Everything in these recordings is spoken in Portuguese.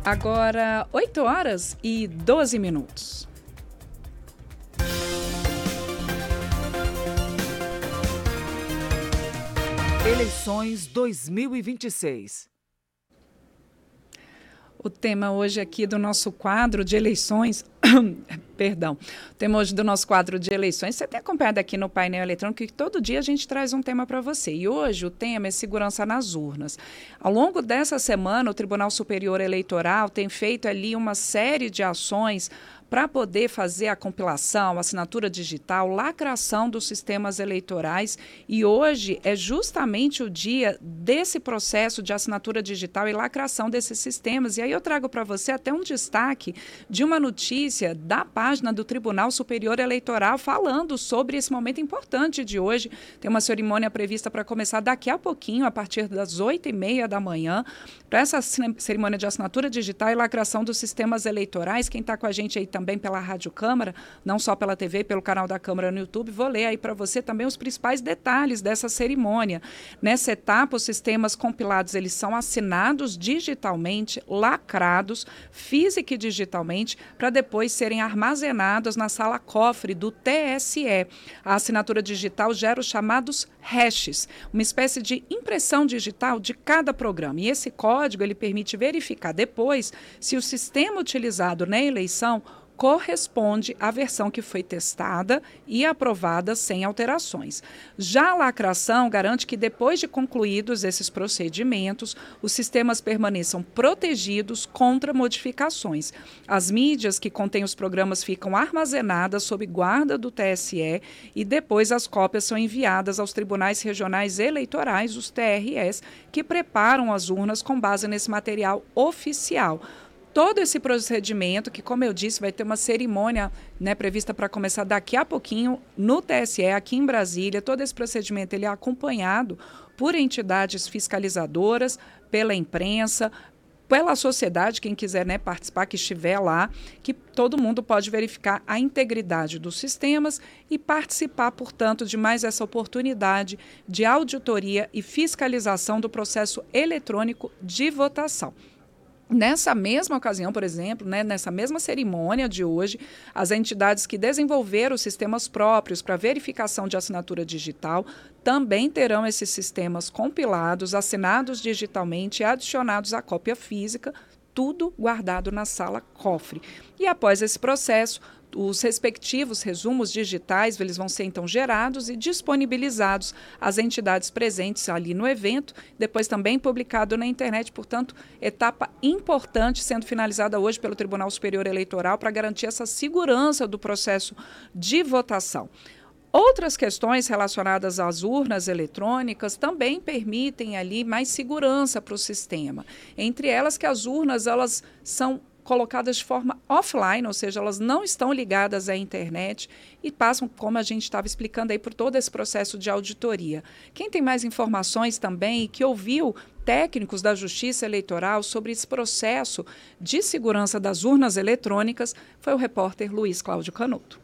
Agora, 8h12. Eleições 2026. O tema hoje aqui do nosso quadro de eleições, perdão, o tema hoje do nosso quadro de eleições, você tem acompanhado aqui no painel eletrônico que todo dia a gente traz um tema para você. E hoje o tema é segurança nas urnas. Ao longo dessa semana, o Tribunal Superior Eleitoral tem feito ali uma série de ações para poder fazer a compilação, assinatura digital, lacração dos sistemas eleitorais. E hoje é justamente o dia desse processo de assinatura digital e lacração desses sistemas. E aí eu trago para você até um destaque de uma notícia da página do Tribunal Superior Eleitoral falando sobre esse momento importante de hoje. Tem uma cerimônia prevista para começar daqui a pouquinho, a partir das 8h30 da manhã, para essa cerimônia de assinatura digital e lacração dos sistemas eleitorais. Quem está com a gente aí também pela Rádio Câmara, não só pela TV, pelo canal da Câmara no YouTube, vou ler aí para você também os principais detalhes dessa cerimônia. Nessa etapa, os sistemas compilados, eles são assinados digitalmente, lacrados, física e digitalmente, para depois serem armazenados na sala cofre do TSE. A assinatura digital gera os chamados hashes, uma espécie de impressão digital de cada programa. E esse código, ele permite verificar depois se o sistema utilizado na eleição corresponde à versão que foi testada e aprovada sem alterações. Já a lacração garante que, depois de concluídos esses procedimentos, os sistemas permaneçam protegidos contra modificações. As mídias que contêm os programas ficam armazenadas sob guarda do TSE e depois as cópias são enviadas aos tribunais regionais eleitorais, os TREs, que preparam as urnas com base nesse material oficial. Todo esse procedimento, que, como eu disse, vai ter uma cerimônia, né, prevista para começar daqui a pouquinho no TSE, aqui em Brasília, todo esse procedimento ele é acompanhado por entidades fiscalizadoras, pela imprensa, pela sociedade, quem quiser, né, participar, que estiver lá, que todo mundo pode verificar a integridade dos sistemas e participar, portanto, de mais essa oportunidade de auditoria e fiscalização do processo eletrônico de votação. Nessa mesma ocasião, por exemplo, né, nessa mesma cerimônia de hoje, as entidades que desenvolveram os sistemas próprios para verificação de assinatura digital também terão esses sistemas compilados, assinados digitalmente e adicionados à cópia física, tudo guardado na sala cofre. E após esse processo, os respectivos resumos digitais, eles vão ser então gerados e disponibilizados às entidades presentes ali no evento, depois também publicado na internet. Portanto, etapa importante sendo finalizada hoje pelo Tribunal Superior Eleitoral para garantir essa segurança do processo de votação. Outras questões relacionadas às urnas eletrônicas também permitem ali mais segurança para o sistema. Entre elas que as urnas, elas são colocadas de forma offline, ou seja, elas não estão ligadas à internet e passam, como a gente estava explicando aí, por todo esse processo de auditoria. Quem tem mais informações também e que ouviu técnicos da Justiça Eleitoral sobre esse processo de segurança das urnas eletrônicas foi o repórter Luiz Cláudio Canuto.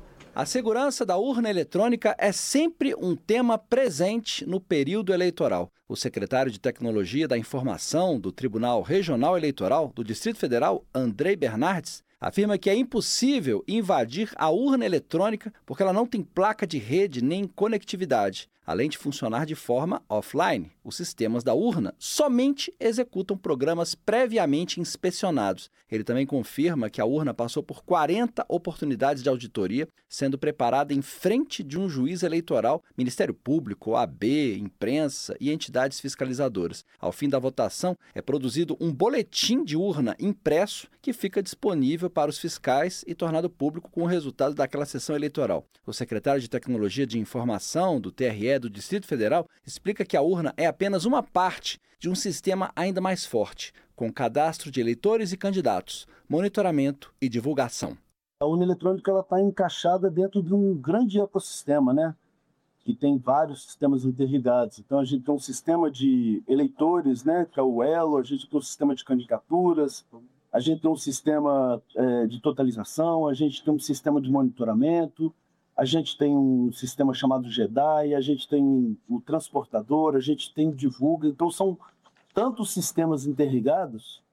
A segurança da urna eletrônica é sempre um tema presente no período eleitoral. O secretário de Tecnologia da Informação do Tribunal Regional Eleitoral do Distrito Federal, Andrei Bernardes, afirma que é impossível invadir a urna eletrônica porque ela não tem placa de rede nem conectividade. Além de funcionar de forma offline, os sistemas da urna somente executam programas previamente inspecionados. Ele também confirma que a urna passou por 40 oportunidades de auditoria, sendo preparada em frente de um juiz eleitoral, Ministério Público, OAB, imprensa e entidades fiscalizadoras. Ao fim da votação, é produzido um boletim de urna impresso que fica disponível para os fiscais e tornado público com o resultado daquela sessão eleitoral. O secretário de Tecnologia de Informação do TRE do Distrito Federal explica que a urna é apenas uma parte de um sistema ainda mais forte, com cadastro de eleitores e candidatos, monitoramento e divulgação. A urna eletrônica está encaixada dentro de um grande ecossistema, né? Que tem vários sistemas interligados. Então, a gente tem um sistema de eleitores, né? Que é o Elo, a gente tem um sistema de candidaturas, a gente tem um sistema de totalização, a gente tem um sistema de monitoramento, a gente tem um sistema chamado JEDI, a gente tem o transportador, a gente tem o Divulga. Então, são tantos sistemas interligados